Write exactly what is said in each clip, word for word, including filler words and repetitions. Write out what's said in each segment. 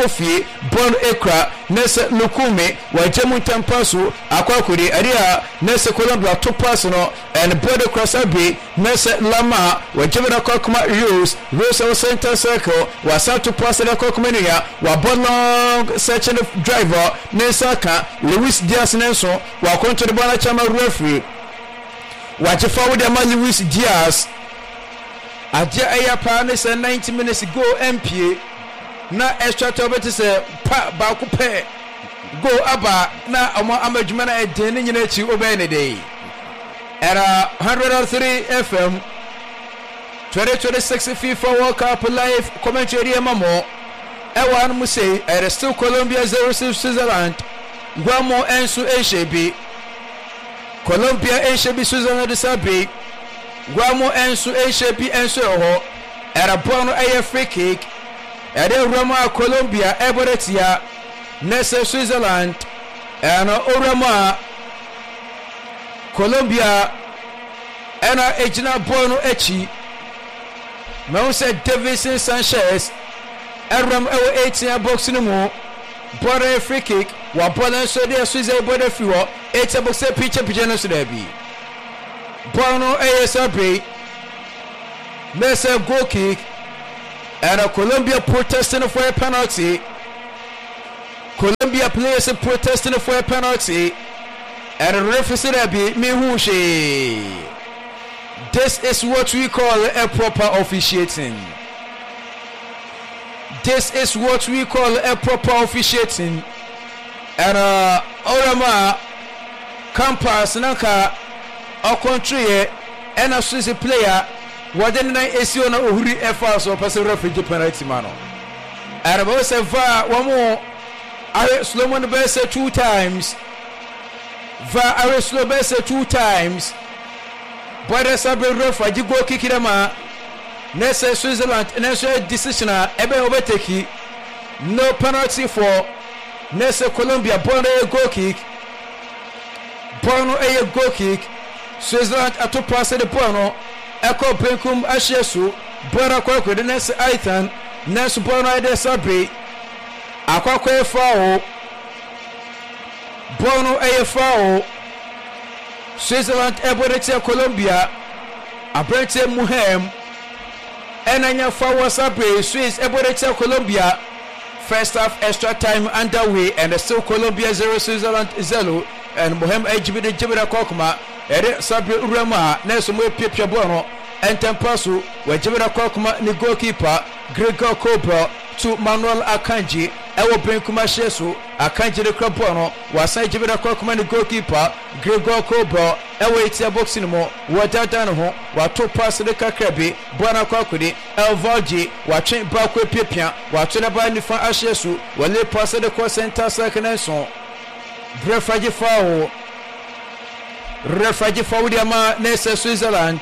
Kofi Bon Ekra Nese Lukumi Wajemu Tampasu Akwakuri Aria Nese Colombia to pass no and Bode Krasabi Nese Lama Wajemu Kokuma Rose Rose Center Circle Wasa to pass the Kokumania Wabon searching the driver Nesaka Luis Diaz Nelson Wakon to the Bonachama referee Watch forward the man Luis Diaz Aja Ayapa Nese ninety minutes ago M P na extra time to say pa ba ko pe go aba na omo amadwuma na eden ni nyina chi obey day era one oh three F M twenty twenty-six FIFA World Cup live commentary mamo e wan mu say era still Colombia zero six Switzerland Guamo ensu Enshebi Colombia Enshebi Switzerland sabi Guamo ensu Enshebi ensu ho era bono aye free kick Ede Roma Colombia Eboretia Nese Switzerland Ena Orama Colombia Ena Ejina Bono Echi Mose Davison Sanchez Eram Ewo eighteen box no mo Bore free kick wa bola so de Switzerland bode fiwo eight box pitch pitch no so there bi Bono A S B Nese goal kick and a Colombia protesting for a penalty. Colombia players protesting for a penalty. And a referee be Mihushi. This is what we call a proper officiating. This is what we call a proper officiating. And uh Orama Campus Naka our country and a Swiss player. Wadeni na esi ona ohuri efa so pese referee penalty mano arabo se va wamo are Solomon be say two times va are Solomon be say two times but the sabe referee go kick ma nese Switzerland nese decision ebe obeteki no penalty for nese Colombia bono a goal kick bono a goal kick Switzerland ato pass the bono Eko penkum ashesu bora kwako de nese Aitan nesu bono ide sabi akwako efao bono efao Switzerland eborete Colombia abrete muhem enanya fawo sabi Swiss eborete Colombia first half extra time underway and still Colombia zero Switzerland zero and muhem ejibide jibida kokuma ere sabi urama neso mo piepia bono entempasu wajibira kokuma ni goalkeeper Gregor Cobra to Manuel Akanji ewo benkuma shesu Akanji de krabono wasan jibira kokuma ni goalkeeper Gregor Cobra ewo etia boxing mo wadada no ho wato pass de kakrabi bona kwakudi Elvalji watwen ba kwa piepia wato na ba nifa ashesu wale pass de ko center circle so brefaji foul Refaji Faudiama Nese Switzerland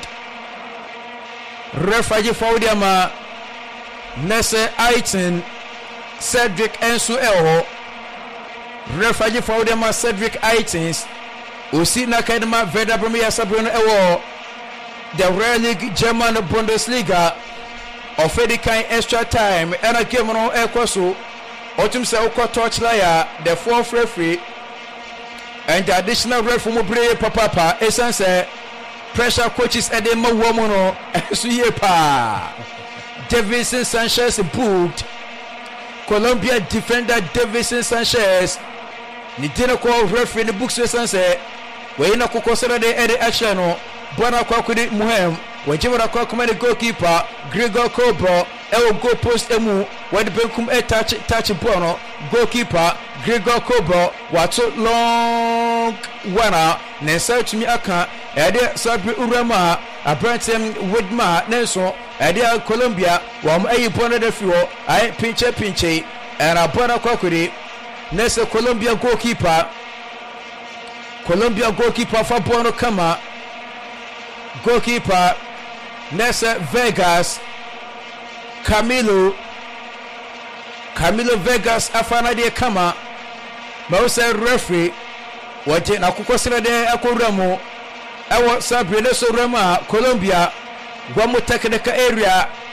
Refaji Faudiama Nese Aitin Cedric Ensu Elho Refaji Faudiama Cedric Aitins Usi Nakadema Veda Premier Sabrina Ewo the Real League German Bundesliga offered kind extra time and a game on Ekosu Otum Sauko Torchlight the fourth referee and the additional referee from Mubре Papa Essence pressure coaches and the Mawomono Suyepa Davison Sanchez booked Colombia defender Davison Sanchez Nidina call referee the books Essence where in a Kokosera de Eddie Achano Bona Kwakudi Muhem Wajimara Kwakumani goalkeeper Gregor Cobra El go post emu where the Benkum e touch touch Bono goalkeeper Gregor Cobra wato long wana Nensa to me aka Ede Sabri Urama Abrantem Woodma Nelson Ede Colombia wam ayi bona de fiwo ai pinche pinche era bona Kwakudi Nesa Colombia goalkeeper Colombia goalkeeper for Bono Kama goalkeeper Nessa Vegas Camilo Camilo Vegas afana de kama Mausa referee waje na kukosira de akoramo ewo Sabri Leso Rama Colombia Guamo technical area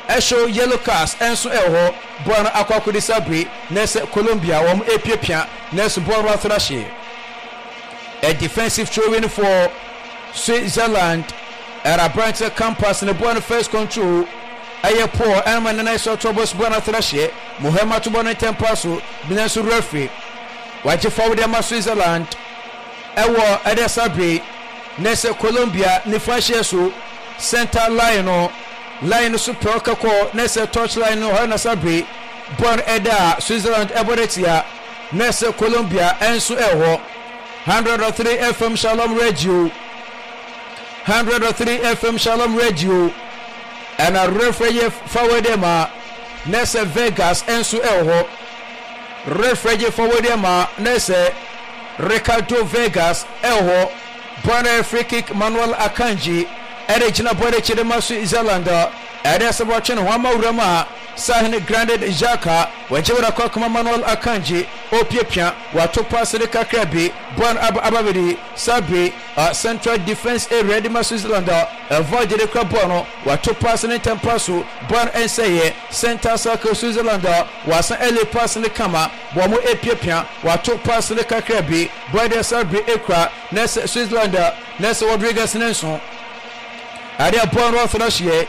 show yellow cards enso eho ball no akwakodi sabre nese Colombia wom epiepia nese ball no atrashe a defensive throw in for Switzerland era branch campus in the ball first control aye poor and man nice troubles ball atrashe Muhammad to ball tempaso binenso referee watch forward ma Switzerland ewo ede sabre nese Colombia ni fashe so center line no line so proka ko nese touch line no na sabre bon eda Switzerland eboretia nese Colombia enso eho one hundred three F M Shalom Radio one hundred three F M Shalom Radio and a referee forward ma nese Vegas enso eho referee forward ma nese Ricardo Vegas eho bon free kick Manuel Akanji Erejina bode chede masu Izalanda ere sabwachen wama urama sahne granted Jaka wajewra kwa kuma Manuel Akanji opiepia wato pass de kakrabi bon ab ababedi sabi uh, central defense area de masu Izalanda avoid de krabono wato pass ne tempaso bon enseye center circle Switzerland wasa ele pass ne kama bomo epiepia wato pass de kakrabi bode sabi ekra nese Switzerland nese Rodriguez Nelson Adia Bono Athrashie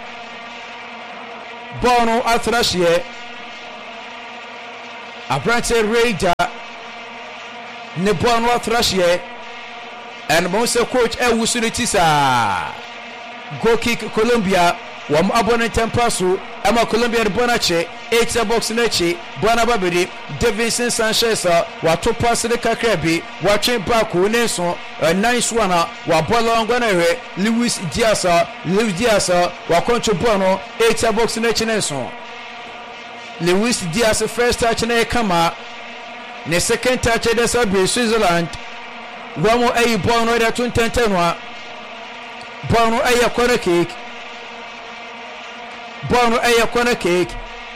Bono Athrashie Abrante Raider Ne Bono Athrashie and Monse coach Ewusuritisa Go kick Colombia Wam Abone Tempasu Ama Colombia Bonache eight box Nechi Bona Babidi Davinson Sanchez Wato pass de Kakrebi watching Baku Nelson a nice one wa bola ngwanere Luis Diaz Luis Diaz wa control Bono eight box Nechi Nelson Luis Diaz first touch na kama ne second touch de Sabre Switzerland Wamo ayi Bono da twenty ten wa Bono ayi corner kick Bono ayi corner kick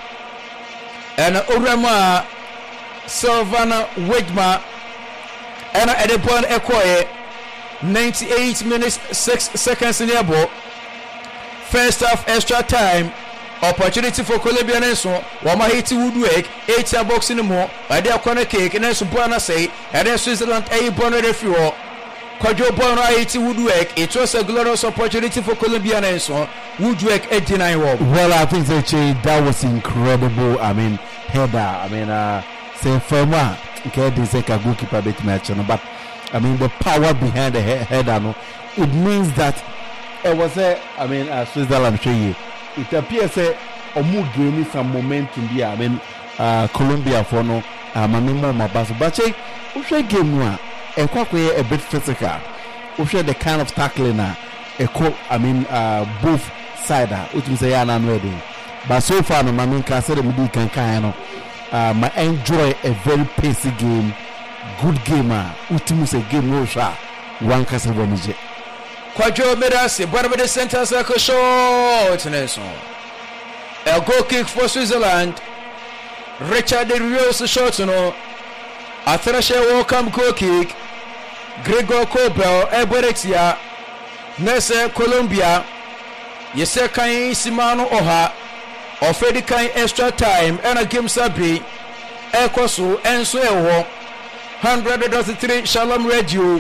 and Urama Silvana Wigma and at the ball Ekoye ninety-eight minutes six seconds in the ball. First half extra time opportunity for Colombia Nelson Wama Haiti Woodwork eight box in the more by their corner kick and then Subana say and then Switzerland a bonnet refuel Quadro Bono Haiti Woodwork. It was a glorious opportunity for Colombia Nelson Woodwork eighty-nine. Well, I think that that was incredible. I mean, header. I mean, uh, say Ferma, okay, this is a goalkeeper bit match, but I mean the power behind the he- header. No, it means that it was a. I mean, uh, Switzerland show you. It appears a omu gave some momentum here. I mean, uh, Colombia for no. Um, I mean, more my bass, but say, we should game one. A quite a bit physical. We should the kind of tackling now. A co. I mean, uh, both. Sider, which is a I'm ready. But so far, no, I mean, can say the middle can kind of. Um, I enjoy a very pacey game, good gamer. Ultimus a game no shot. One castle bonije. Quadro Medasi, but with the center circle short. Nelson. A goal kick for Switzerland. Richard de Rios short no. Athrashe welcome goal kick. Gregor Kobel, Eboretia, Nese Colombia. Yese kan Simano Oha ofedi kan extra time and a game sabi ekoso enso ewo one hundred three Shalom Radio one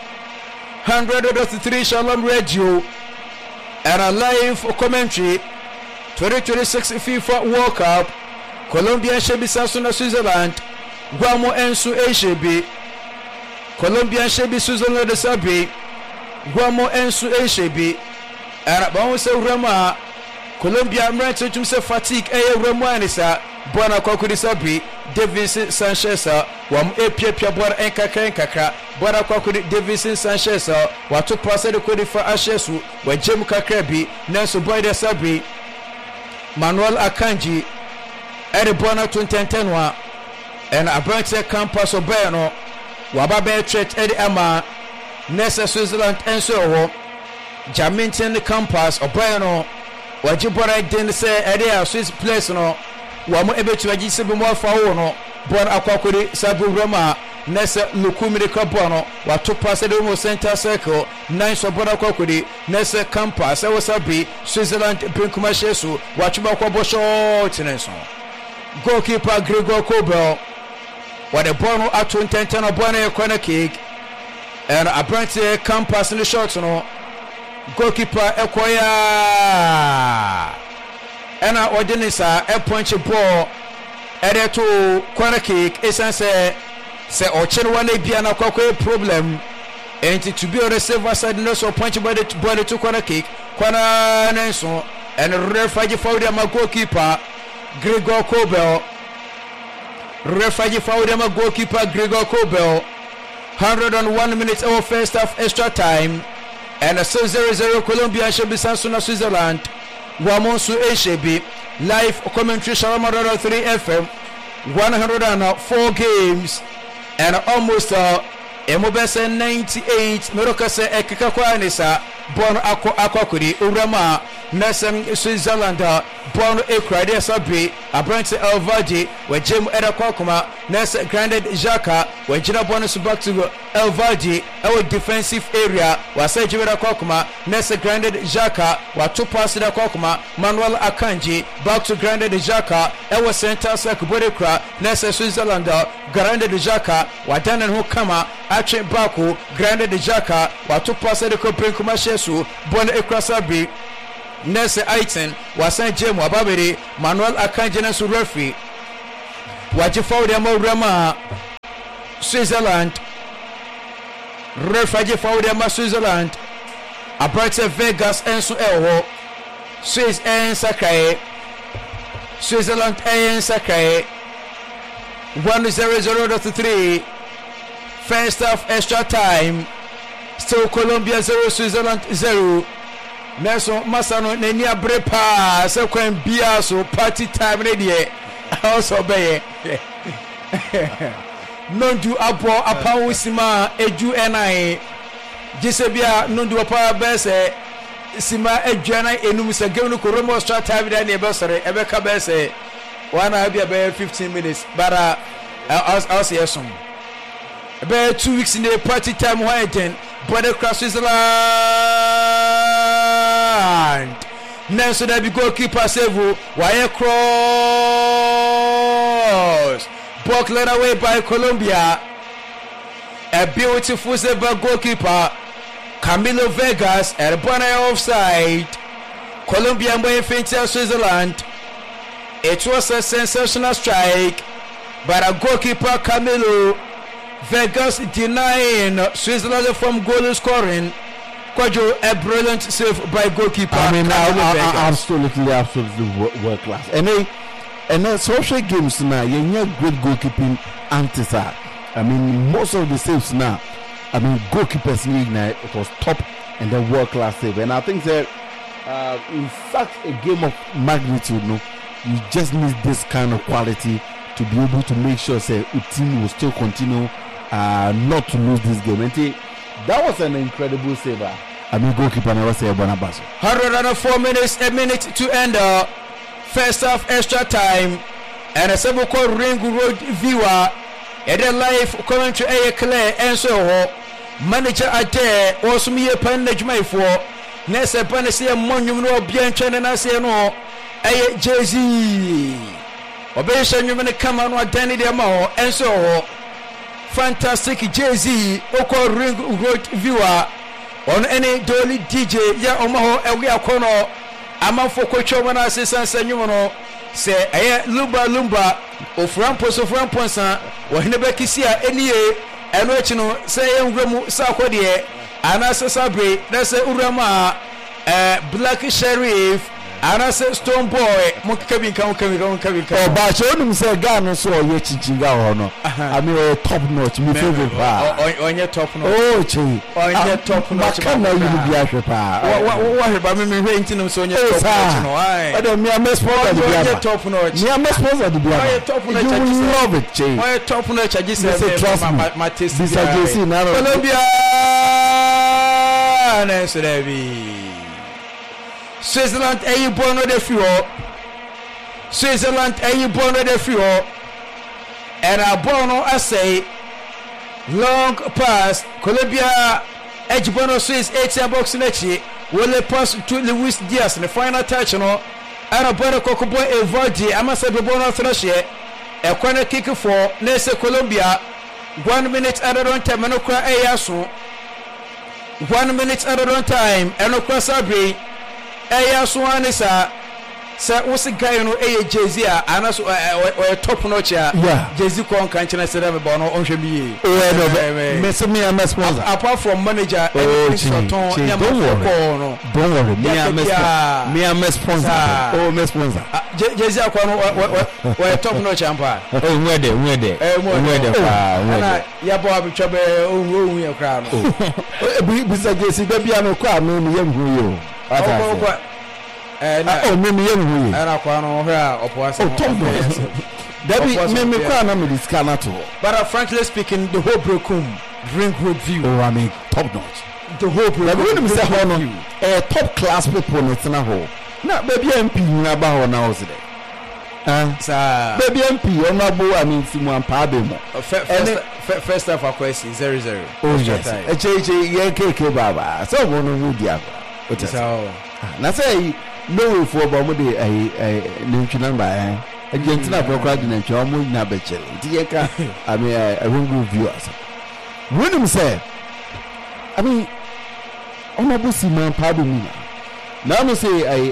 hundred three Shalom Radio and a live commentary twenty twenty-six FIFA World Cup Colombia shebi Sasuna Switzerland Guamo enso eshebi Colombia shebi Switzerland de sabi Guamo enso eshebi Arabon se Rama Colombia Mranto tum se fatigue e Ramanisa Bona Kwakudi Sabi Davinson Sanchez wam epiepia bora enkaka enkaka bora Kwakudi Davinson Sanchez watu passe de kodi fa Ashesu wa Jem Kakrabi Nelson Boyde Sabi Manuel Akanji ere bona twenty ten wa en Abrante campus obeno wababe threat ere ama Nessa Switzerland enso ho Jaminton campus obeno wajibora den se ere a Swiss place no wamo ebetu agisi bi mo fa wo no bon akwakori sabu roma nessa Lukumi Kabono wato pass the mo center circle nine so bona kwakudi nessa campus e wasabi Switzerland Pinkuma Shesu wachuba kwa short nenso goalkeeper Gregor Kobel what the ball at intention of one corner kick and apparently campus in the short no goalkeeper Ekoya and a ordinisa a punch ball at to corner kick essence say Ochin one be an aqua problem and to be on the silver side no so punch by the ball to corner kick corner Nenson and referee for the goalkeeper Gregor Kobel referee for the goalkeeper Gregor Kobel one hundred one minutes of first half extra time and a zero zero Colombia should be Sansuna Switzerland Wamonsu Eshebi live commentary Shalom three F M one hundred four games and almost uh, Emobese ninety-eight Merokase Ekika Kwanisa Bon Ako Akokudi Urama Nesem Switzerland Bon Ekrade Sabi Abrante Elvaji where Jim Eda Kwakuma Ness Granted Jaka where Jina Bonus back to Elvaji our defensive area was said Jimera Kwakuma Ness Granted Jaka were two passes da Kwakuma Manuel Akanji back to Granted Jaka our center circle Bodekra Ness Switzerland Granted Jaka Wadanan Hukama Ache Baku Granted Jaka were two passes da Pinkuma Shesu Bon Ekrasabi Nesse Aiton was Saint James Wababiri Manuel Akanji Nesu referee Wajifau Demo Rama Switzerland referee for Demo Switzerland Abrante Vegas Ensu Elho Swiss En Sakai Switzerland En Sakai one zero zero to three first half extra time still Colombia zero Switzerland zero Nelson Masano Nenia Brepa Sekwen Biaso party time ready also be Nondu Apo Apawu Sima Eju Enai Gisebia Nondu Apa Bese Sima Eju Enai Enum se Genu ko Romo start time da ne besere Ebeka Bese one hour be fifteen minutes bara us us yesom be two weeks in the party time why then but across Switzerland Nelson Dabi goalkeeper save wire cross blocked away by Colombia. A beautiful save by goalkeeper Camilo Vegas and Bonner offside. Colombia by Fintia Switzerland. It was a sensational strike but a goalkeeper Camilo Vegas denying Switzerland from goal scoring. Quadro, a brilliant save by goalkeeper. I mean, I, I, I, absolutely, absolutely world class. And they, and then social games now, you have great goalkeeping anti-side. I mean, most of the saves now, I mean, goalkeepers league now, it was top and then world class save. And I think that uh, in such a game of magnitude, no, you just need this kind of quality to be able to make sure, say, a team will still continue uh, not to lose this game. And they, that was an incredible saver. I mean, goalkeeper never say Bonabaso. one hundred four minutes, a minute to end uh, first half extra time. And a several ring road viewer. And then live commentary a clear and so manager at there also me a pandage my for Nessa Panasia Monument bien China say no a Jay-Z. Obation you gonna come on what Danny Demo and so fantastic Jay-Z Oko ring road viewer on any dolly D J ya omaho ewe akono amafo kocho wana assistance anyumo say eh lumba lumba oframpo so frampo san ohine bekisia eniye eno echi no say enwremu sa akode anase sabre na say urama eh Black Sheriff anase Stone Boy mukikabi kan kan kan kan oh ba che onum say Ghana so ye chinchinga ho no I mean top notch me favorite pa onye top notch oh chi onye top notch ba na you bi ahwe pa wa wa hweba me me hwe ntinum so onye top notch no ai but me am sponsor the bi onye top notch me am sponsor the bi onye top notch you love it chi onye top notch agi say ma taste this is na Colombia na so there be Switzerland are you born with the fuel? Switzerland are you born with the fuel? And I born I say long pass Colombia edge bono Swiss eighteen box nechi will pass to Luis Diaz the final touch no ana bono kokobo Evodi amasa be bono thrashe e corner kick for Nese Colombia one minute added on time no kra eyaso one minute added on time eno kra sabre eyaso anisa say what's the guy no eh Jay-Z anaso or top notch ya Jay-Z kon kan chena say dem bo no onhwe bi oh no me say me am sponsor apart from manager oh don't worry don't worry me am me am sponsor oh me sponsor Jay-Z akwa no we top notch ampa oh we dey we dey we dey pa we dey ya bo abitwa be ohun ohun ya kra no bi say Jay-Z da bia no kwa no me yam hu yo ata oh me me yam hu yo era kwa no hwe a opo ase oh top notch Debbie me me kwa na me discount to but uh, frankly speaking the whole Brokum Ringwood view oh I mean top notch the whole Brokum when me say how no eh top class people no tena ho na baby M P na ba ho na ho se ah sa baby M P onabo I mean simu ampa be mo first first half akwesi zero zero oh yes e che che ye keke baba so mo no hu dia o ti sa na say no for ba mo de ai ai nintwi number eh Argentina broker di nantwi o mo na be chere ti ye ka I mean I won't go viewers when him say I mean onabo simu ampa be mo na me say I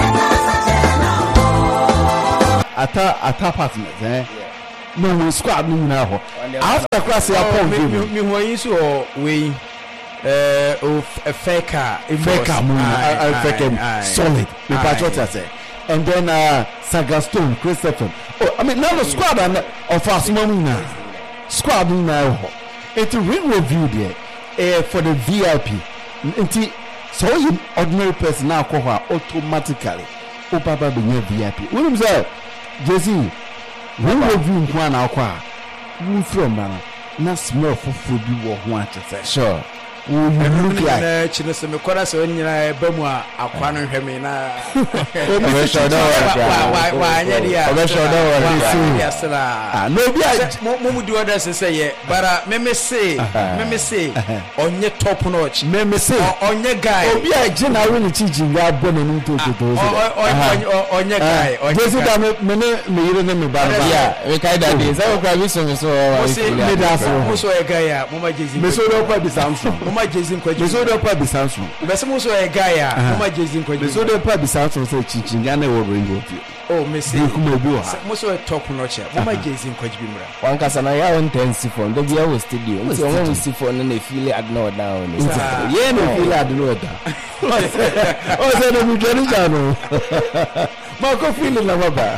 ata ata partners eh no we squad no na ho after class ya pon me me ho yin so we eh of a faker a faker mo a faker solid me patriot say and then uh Sagastone Christopher oh I mean now the squad and of us mo na squad na ho it ring review there eh for the V I P nti so you ordinary person now ko automatically o papa be V I P we him say Jay-Z when review nkwa na akwa we from na na smell fufu bi wo ho ache sure we look like na chine se me kwara se onyina ba mu akwa no hwe me na o sure do wa wa anya dia o sure do wa ya sala ah no bi mo mu di order se say ye bara me me say me me say onye top notch me me say onye guy obi a gina we ni chiji ga bo na ni to to to onye guy Jay-Z da me me me yire ne me ba ba ya we kai da dey say okra bi so so wa me da so mo so e guy a mo ma Jay-Z me so do pa bi Samsung mo ma Jay-Z kwaji me so do pa bi Samsung me so mo so e guy a mo ma Jay-Z kwaji me so do pa bi Samsung say chichi ga na wo ringo fi oh me say kuma bi wa mo so e top notch mo ma Jay-Z kwaji bi mra wan kasa na ya on tense phone do bi ya wo studio nti on wo si phone na feel adno down ni ye no feel adno down o se no mi gari jano ma ko feel na baba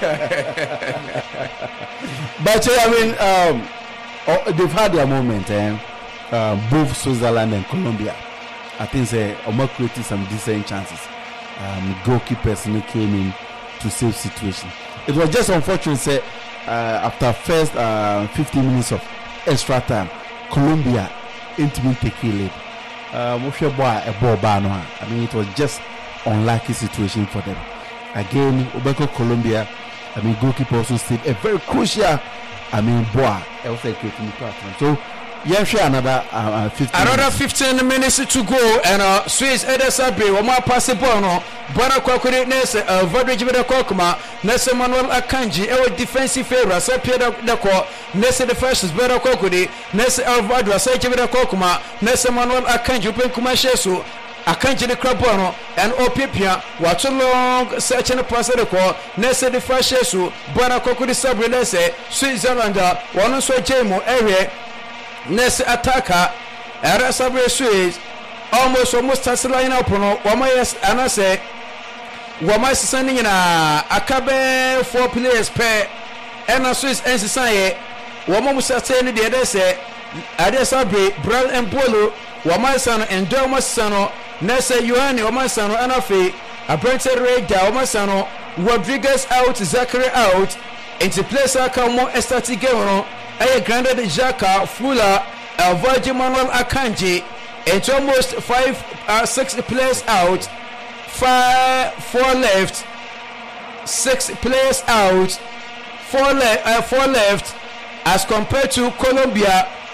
but I mean um oh, they've had their moment eh uh, both Switzerland and Colombia I think say Omo created some decent chances um goalkeepers came in to save situation it was just unfortunate say uh, after first uh, fifteen minutes of extra time Colombia intimate take lead um a ball ban I mean it was just unlucky situation for them again Obeko Colombia I mean goalkeeper also stayed a very crucial I mean boy also creating platform so yeah sure another uh, fifteen another minutes. fifteen minutes to go and uh Swiss Edesabe we ma pass ball no bana kwakure nese uh Vadri Jibeda Kokuma nese Manuel Akanji e defensive favor so Pierre Dako nese the first is better Kokuri nese Vadri so Jibeda Kokuma nese Manuel Akanji open kuma shesu Akanji the crab no and Opipia what long search and pass the call nese the first shesu bana Kokuri Sabre nese Switzerland one so Jemo area Nesse attacker era Sabre Swiss almost almost touch line up no wama yes ana say wama sending na akabe four players per ena Swiss ensisan ye wama musa say ni de say ade Sabre Bral and Polo wama sano and Doma sano nesse Yohani wama sano ana fe Abrante Rega wama sano Rodriguez out Zachary out into place aka mo estatic game no a granted Jaka Fuller uh, Virgin Manuel Akanji it's almost five uh, six players out five four left six players out four left uh, four left as compared to Colombia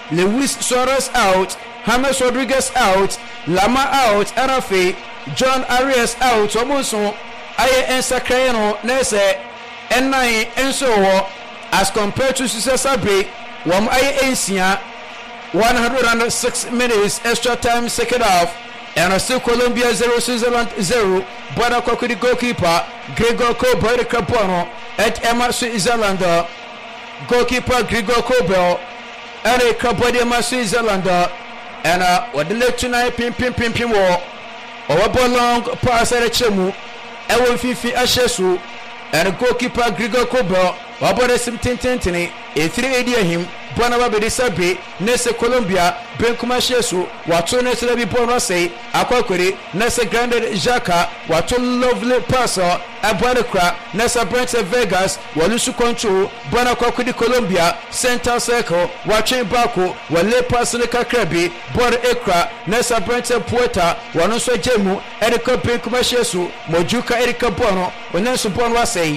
Luis Suarez out, James Rodriguez out, Lama out, Arafi, John Arias out. Omuso aye ensakayeno nese nine enso as compared to Cesar Bay, wam aye ensia one hundred six minutes extra time second half. And still Colombia zero, Switzerland zero. Bwana Kokudi goalkeeper Gregor Kobel Capono at Emma Switzerland. Goalkeeper Gregor Kobel and a Cabody Emma Switzerland. And uh, what the left tonight pim pim pim pim war. Over long pass at a chemu. Ewan Fifi Ashesu and a goalkeeper Gregor Kobel. Wabode sim tintintini. A three eighty him. Bwana Babedi Sabi, Nese Colombia, Benkuma Shesu, Wato Nese Lebi Bonose, Aquakuri, Nese Grande Jaka, Wato Lovely Passer, Abadakra, Nesa Brent Vegas, Walusu Control, Bwana Kwakudi Colombia, Center Circle, Watching Baku, Wale Passenica Krebi, Bwana Ekra, Nesa Brent Puerta, Wanuso Jemu, Erika Benkuma Shesu, Mojuka Erika Bono, Wanesu Bonwase.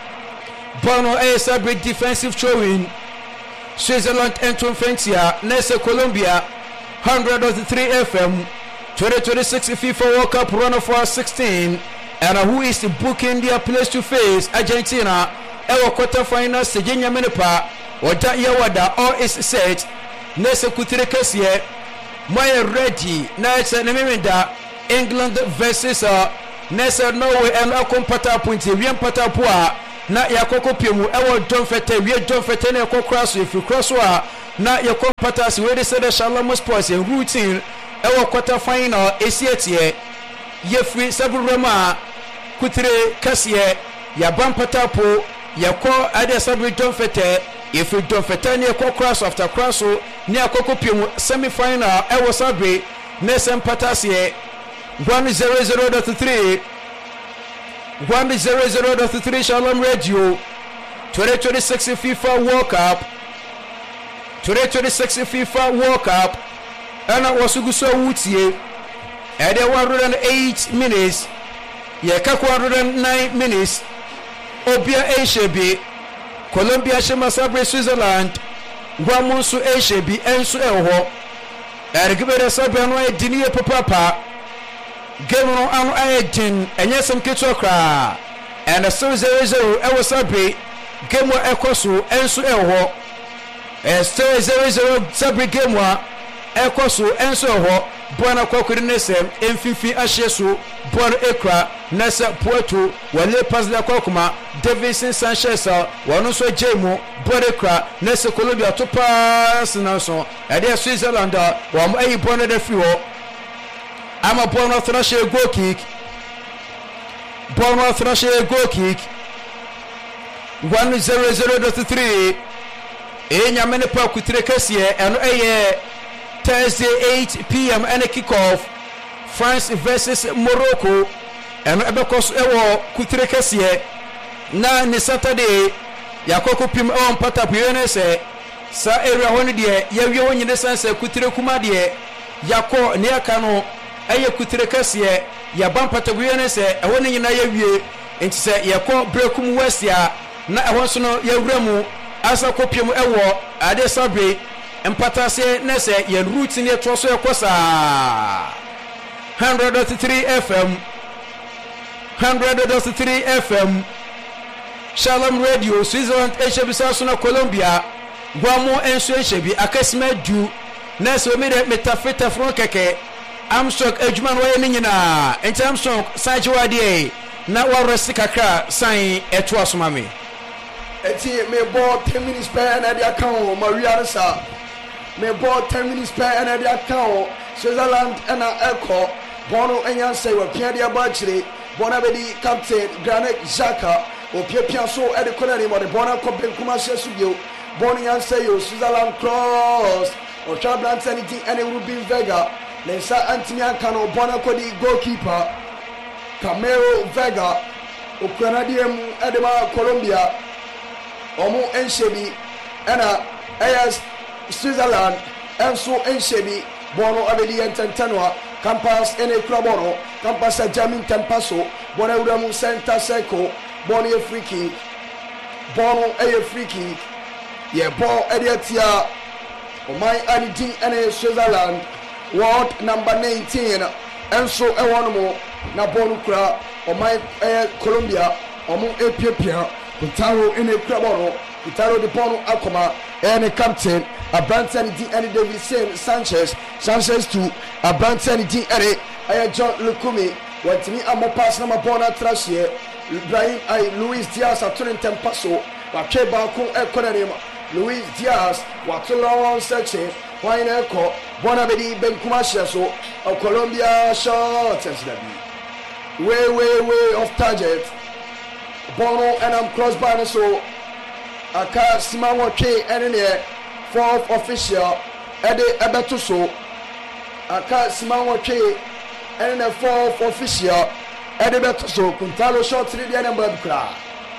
Bono A Sabi defensive throwing. Switzerland Anton Fencia, Nese Colombia, one hundred three F M, twenty twenty-six FIFA World Cup runner for sixteen, and who is booking their place to face Argentina, our quarterfinal Sejenya Menepa, Wada Yawada, all is set, Nese Kutirekasie, Maya ready, Nese Nemenda, England versus uh, Nese Norway and Akon Patapunti, Wian Patapua. Na yakoko piemu ewo don fete wie don fete na yakoko cross if you cross wa na yakoko patas we dey say the Shalom Sports in routine ewo quarter final esietie ye free several rema kutire kasiye ya bampatapo yakko ade sabu don fete if you don fete na yakoko cross after cross na yakoko piemu semi final ewo sabe na sem patasiye one zero zero point three one zero zero point three Shalom Radio. Twenty twenty-six FIFA World Cup. Twenty twenty-six FIFA World Cup. And I was so wutie. And there one hundred eight minutes. Yeah, kaku one hundred nine minutes. Obia Eshebi. Colombia Shema Sabre Switzerland. Guamonsu Eshebi Ensu Elho. And give it a Sabre no Dinie Papa. Game on an eighteen and yes some kids okra and a zero zero ever sabi game wa ekosu ensu eho and still zero zero sabi game wa ekosu ensu eho Bwana Kwakuri Nese Mfifi Ashesu Bwana Ekra Nesa Puerto Wale Pazla Kwakuma Davidson Sanchez Wanuso Jemu Bwana Ekra Nesa Colombia to pass Nason and there Switzerland wa mu ayi Bwana de fiwo I'm a Bono Thrash a goal kick. Bono Thrash a goal kick. one zero zero point three. Enya Menepa Kutrekesie and a Thursday eight P M and a kickoff. France versus Morocco. And Ebekos Ewo Kutrekesie. Na ni Saturday. Yakoko Pim on Patapuenese. Sa area one day. Yawi on the sense Kutrekuma de Yako Niakano. Aye Kutrekasiye ya bampata wiene se ehwo ne nyina ya wie enti se yekọ brekum west ya na ehwo so no ya wuramu asa kopiem ewo ade sabe empatase ne se ya route ne to so ekosa one hundred point three F M one hundred point three F M Shalom Radio Switzerland Eshebi so na Colombia Guamo enso Eshebi akasima du na se o me metafeta fron keke Armstrong Edgeman way nyina enti Armstrong saje wade na wa resi kakra san eto asomame eti me ball ten minutes per na dia kan Maria Risa me ball ten minutes per na dia kan Switzerland na Echo Bono enyan say we pia dia ba chire Bona bedi captain Granit Xhaka o pia pia so e de corner mo de Bona ko Benkuma Shesu bio Bono yan say yo Switzerland cross o Chablan anything and Ruben Vega Lensa Antimi Ankano Bona Kodi goalkeeper Camero Vega Ukranadiem Edema Colombia Omo Enshebi Ena Ayas Switzerland Enso Enshebi Bono Abedi Ententanwa Campus Ene Klabono Campus Jamin Tempaso Bona Uramu Center Circle Bono a free kick Bono a free kick Yeah ball Ediatia ɔman anidi ɛne Switzerland world number nineteen ɛnso ɛwɔ no mo na bɔɔl no kura ɔman ɛyɛ Colombia ɔmo epiapia Quintaro ɛna ekura bɔɔl no Quintaro de bɔɔl no akɔma ɛyɛ ne captain aberanteɛ ne din ɛne Davinson Sanchez Sanchez to aberanteɛ ne din ɛne ɛyɛ John Lukumi wɔntumi amɔ pass na ma bɔɔl no atra hyɛ Ibrahim ayi Luis Diaz ato ne ntɛmpa so watwe baako ɛkɔ n'anim Luis Diaz wato long section wɔn na ɛkɔ bɔɔl na bɛdi benkum ahyɛ so Colombia shot ɛnso dabi way way way off target bɔɔl no ɛnam crossbar no so aka sima wɔtwe ɛne neɛ fourth official ɛde ɛbɛto so aka sima wɔtwe ɛne ne fourth official ɛde bɛto so Quintalo shot ne deɛ ne mbɔ abikura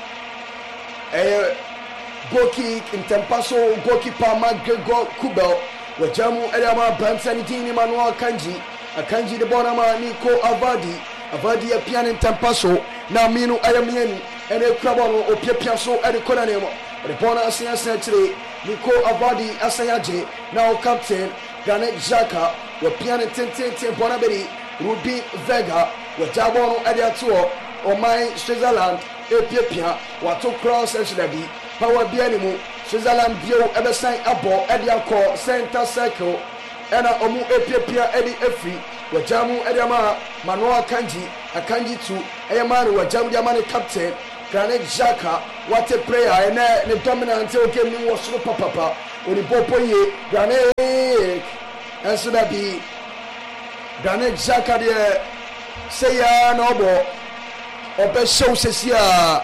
ɛyɛ goal kick ntɛmpa so goalkeeper McGregor Kubel wɔgya mu ɛde ama aberanteɛ ne din ne Manuel Akanji Akanji de bɔɔl no ama Nico Avadi Avadi apia ne ntɛmpa so na mmienu ɛyɛ mmienu ɛne ekura bɔɔl no opiapia so ɛde kɔ n'anim the corner asan asan akyire Nico Avadi asan agye na o captain Granit Xhaka wɔ pia ne tententen bɔɔl abɛdi Ruben Vega wɔgya bɔɔl no ɛde ato ɔman Switzerland epiapia wato cross ɛnso dabi power bia ne mu Switzerland bio ɛbɛsan abɔ ɛde akɔ center circle ɛna ɔmo epiapia ɛde efiri wɔgya mu ɛde ama Manuel Akanji Akanji tu ɛyɛ maa no wɔgya mu de ama ne captain Granit Xhaka what a player ɛnɛ ne dominant game ni wɔ soro papapa onipopo yie Granit ɛnso dabi Granit Xhaka deɛ sɛya na ɔbɔ ɔbɛhyɛw sɛsi a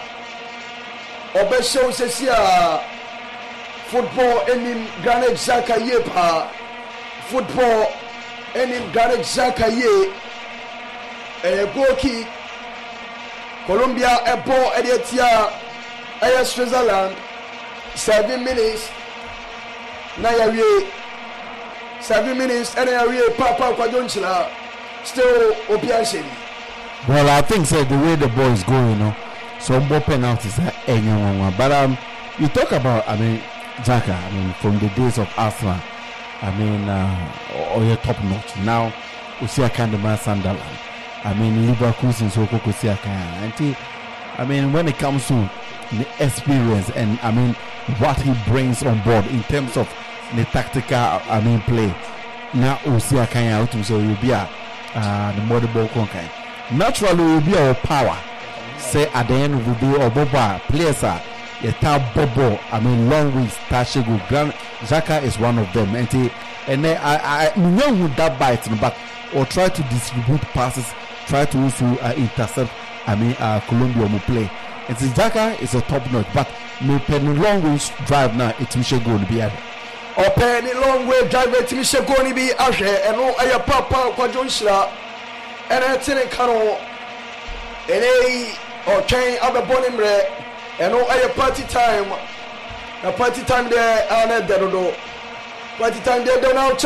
ɔbɛhyɛw sɛsi a football ɛnim Granit Xhaka yie paa football ɛnim Granit Xhaka yie ɛyɛ goal kick Colombia ɛbɔ ɛde atia ɛyɛ Switzerland seven minutes na yɛwie seven minutes ɛna yɛwie papa kwadwo nkyila still obi ahyɛ bi. Well, I think so, the way the ball is going, you know, some more penalties are anyone. But um, you talk about, I mean, Xhaka, I mean, from the days of Arsenal, I mean, uh, or your top notch. Now, Usia Kandama Sunderland. I mean, Liverpool since Okoko Siaka. And I mean, when it comes to the experience and I mean, what he brings on board in terms of the tactical, I mean, play. Now, Usia Kanya out to so you'll be a the mother ball conquer. Naturally, will be our power. Say at the end of the day, or Boba players are a top Bobo. I mean, long ways, Tashigo, Grand Xhaka is one of them. And he, and then I, I know with that bite, but or try to distribute passes, try to also uh, intercept. I mean, uh, Colombia will play. And since Xhaka is a top notch, but no penny long range drive now, it's Michel going to be at. Or penny long way drive, it's Michel going to be out here, and no, I papa, Quadron and I tell you, Cano, and a or chain of a bonimbre, and no, I party time, a party time there, and I don't know. Party time there, don't know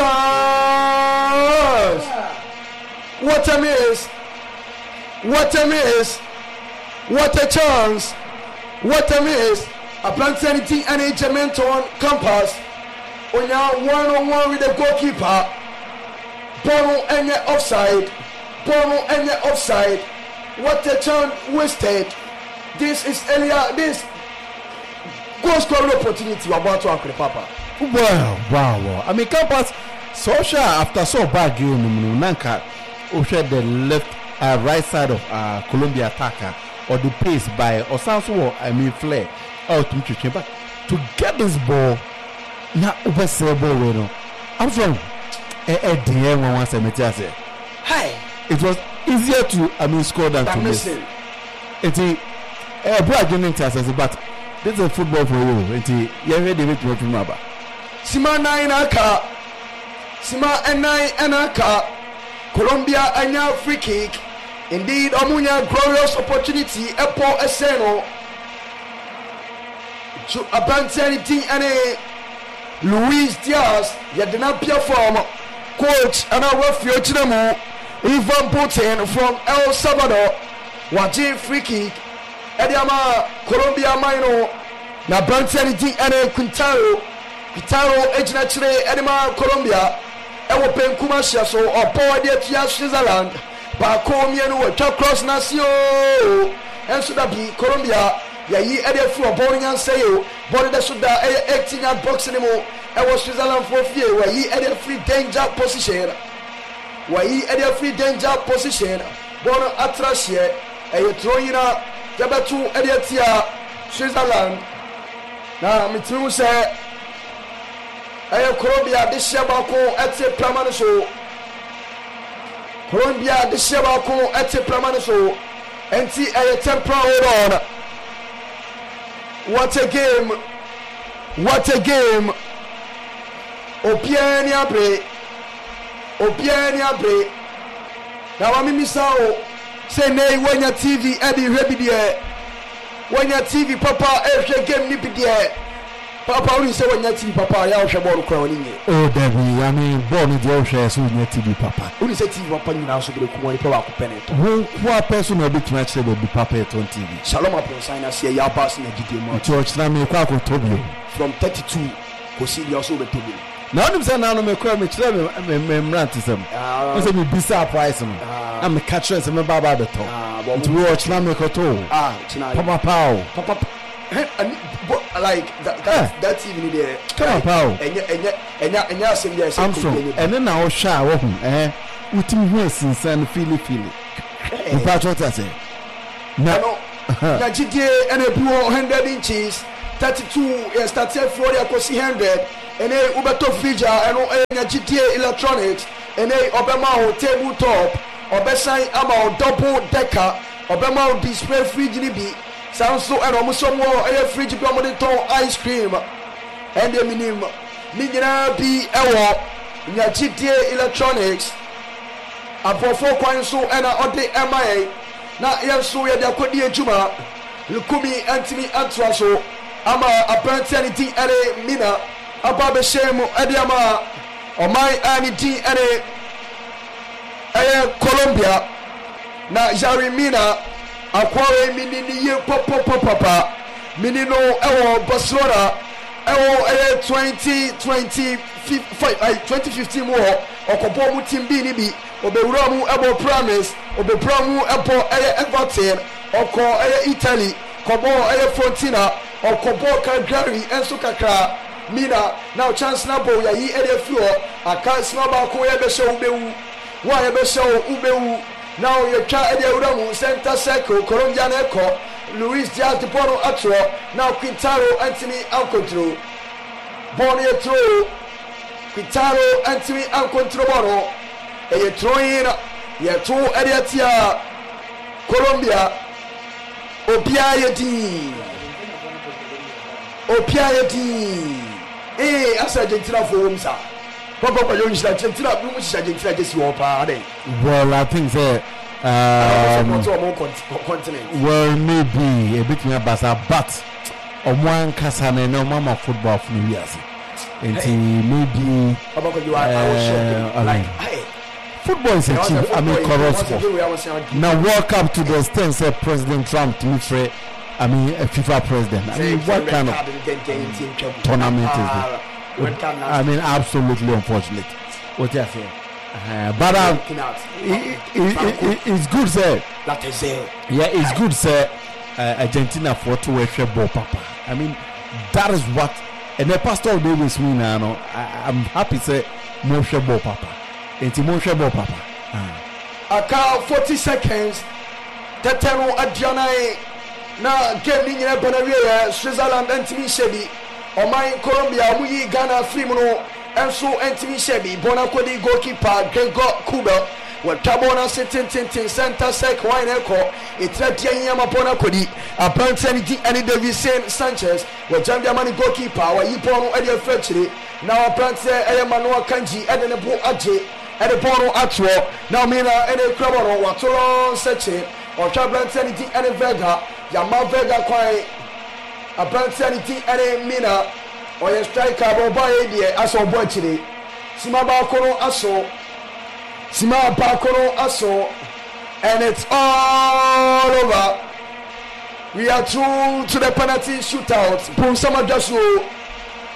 chance. What a miss! What a miss! What a chance! What a miss! A plantanity and a Gementon compass. On your one on one with the goalkeeper. Bono and your offside. Bono and your offside. What a chance wasted. This is Elia. This goal scoring opportunity about to happen, Papa. Wow, wow, wow. I mean, Compass, so sure after so bad game, Nanka, Osha the left, uh, right side of uh, Colombia attacker, or the pace by Osanso, I mean, Flair, out to Chichi. But to get this ball, now over ball, you know, I'm from a D M one seventy. I said, hi. It was easier to, I mean, score than to miss. It's a broad unit, but this is a football for you. It's a you're ready to make you remember. Sima nine aka, Sima and nine and aka, Colombia anya free kick. Indeed, Omunya glorious opportunity. Epo Eseno, Abantanity and a Luis Diaz. Yadinapia from coach and our future mo Ivan Putin from El Salvador. Waji free kick. Ediama Colombia Mino. Na Bantanity and a Quintaro. Quintaro ejina chire edema Colombia ewo penkuma hia so opo de atia Switzerland ba ko mienu we twa cross nasio enso da bi Colombia yayi ede fu obo nyanse yo body de so da eighteen yard box ni mo ewo Switzerland for fie wayi ede free danger position wayi ede free danger position bono atrashie eye troyina jabetu ede atia Switzerland na mitimu se eye Colombia de hia ba ko ete plama so Colombia de hia ba ko ete plama so enti eye temporal hold on. What a game! What a game! Opiani abre, Opiani abre. Now I'm misao. Say nay when your T V Eddie Rebidie. When your T V Papa every game nipidie. Papa only say when your T V Papa ya oshe ball crowning. Oh, Debbie, I mean, born in the ocean, so your T V Papa. Only say T V Papa now so be the kumani power ku penet. Who what person will be to match the Papa on T V? Shalom upon sign us here, ya pass in the G T M. George Nami Kwako Tobio. From thirty-two, Kosidi also be Tobio. Now I'm saying now me call me tell me me rant to some. I say me bisa price no. I'm a catcher some baba the top. To watch na me koto. Ah, Papa Pao. Papa like that that, that T V there. Papa Pao. Enya enya enya enya asem there say. I'm from. And then now sha wo hu eh. Utim hu sinsan feel feel. You patch what I say. Na na gidie and a one hundred inches. thirty-two uh, started Florida kosi one hundred and a ubeto fridge and a G T A electronics and a obema tabletop obesan ama double decker obema display fridge ni bi sound so and almost some more a fridge bi amode ton ice cream and the minimum ni nyina bi ewo nya G T A electronics abofo kwan so and ode M I A na yenso ye de akodi adwuma lukumi antimi antwa so ama apprenti ani din ere mina aba be shemu ade ama omai ani din ere eye Colombia na Jari Mina akwawe mini ni ye popo papa mini no ewo Barcelona ewo eye twenty twenty-five twenty fifteen mo okobo mu team bi ni bi obewura mu ebo Promise obewura mu ebo eye Everton oko eye Italy kobo eye Frontina okobo Cagliari enso kakra Mina now chance na bo ya yi ere fluo aka sma ba ko ye be show ubewu wa ye be show ubewu now ye twa ere uramu center circle Colombia na eko Luis Diaz de Bono atro now Quintaro Anthony Alcantara Bono ye throw Quintaro Anthony Alcantara Bono e ye throwing ye to ere tia Colombia obia ye di Opia yeti eh asa Argentina for home sir papa kwa yonji Argentina bi mu shi Argentina just wo pa dey. Well, I think say um continent well maybe a bit more basa but omwan kasa na no mama football from years enti maybe papa kwa you are I was shocked like hey football is a cheap I mean corrupt sport. Now walk up to the extent say President Trump to me free I mean, a FIFA president. I mean, what kind of tournament is it? I mean, absolutely unfortunate. What you say? Uh, but um, it, it, it, it's good, sir. That is it. Yeah, it's good, sir. Uh, Argentina for to wear ball, papa. I mean, that is what. And the pastor of Davis win now. I'm happy, sir. More ball, papa. It's more ball, papa. I count forty seconds. Tetero Adriana. Na game ni nyina banawie Switzerland antimi shebi omai Colombia mu yi Ghana free mu no enso antimi shebi bona kodi goalkeeper Gregor Kobel watabona setententin center sec wine eko etratia nyama bona kodi apante ni ani Davison Sanchez wajambia mani goalkeeper wa yipo no ade afachire na apante eye Manuel Kanji ade ne bo age ade bono atwo na mina ene krabo no watoro seche o trablante ni ane Vega Yama Vega kwai apprenti aniti ene Mina oye striker bo boy die aso bo chire sima ba kono aso sima ba kono aso and it's all over. We are through to the penalty shootout. Pum sama dasu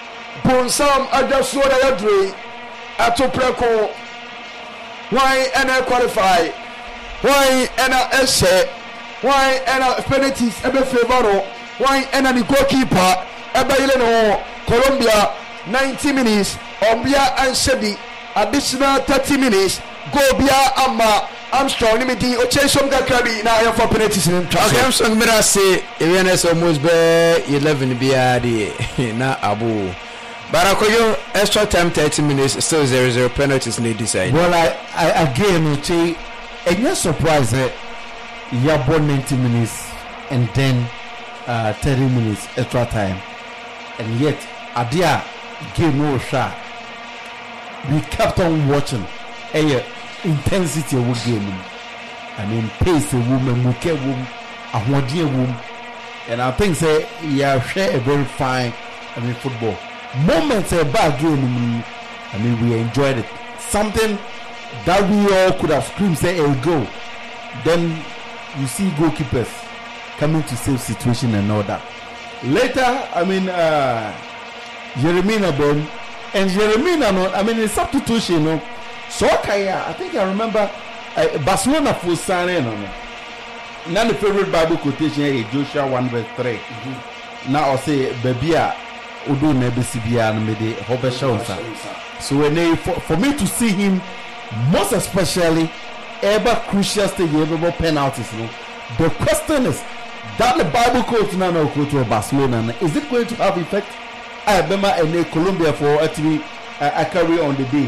bonsam adwaso na yadre ato preko why ana qualify why ana ese why ana penalties ebe favor why ana the goalkeeper ebe ile no Colombia ninety minutes Ombia and Sebi additional thirty minutes go bia ama Armstrong ni medi o chesom gakrabi na ya for penalties in traffic. Okay, Armstrong mira say Evianes almost be eleven bia de na abu. Barakoyo extra time thirty minutes still zero zero penalties need decide. Well, I, I again Uche, and you're surprised that you have won ninety minutes and then uh, thirty minutes extra time, and yet Adia game no shot. We kept on watching. And yeah, intensity of the game. I mean, pace the woman, muke woman, a wadier woman, and I think say yeah, share a very fine. I mean, football moments a bad game. I mean, we enjoyed it. Something that we all could have screamed, say, "Hey, go!" Then you see goalkeepers coming to save situation and all that. Later, I mean, uh, Jeremina Ben and Jeremina. No, I mean, in substitution, you know. So okay, I think I remember uh, Barcelona for signing on. Now the favorite Bible quotation is Joshua one verse three. Mm-hmm. Now I say, Babia, Udo Nebisibia and Mede Hobeshaunsa. So when they, for, for me to see him, most especially, ever crucial stage, ever penalties. You know, the question is that the Bible quote now go to Barcelona. Is it going to have effect? I remember in Colombia for actually I carry on the day.